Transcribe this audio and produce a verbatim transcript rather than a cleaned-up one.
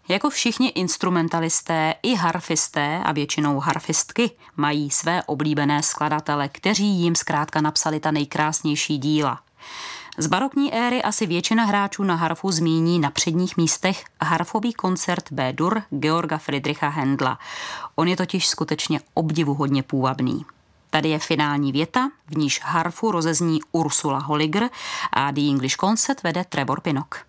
Jako všichni instrumentalisté i harfisté a většinou harfistky mají své oblíbené skladatele, kteří jim zkrátka napsali ta nejkrásnější díla. Z barokní éry asi většina hráčů na harfu zmíní na předních místech harfový koncert B-dur Georga Friedricha Händla. On je totiž skutečně obdivuhodně půvabný. Tady je finální věta, v níž harfu rozezní Ursula Holliger a The English Concert vede Trevor Pinnock.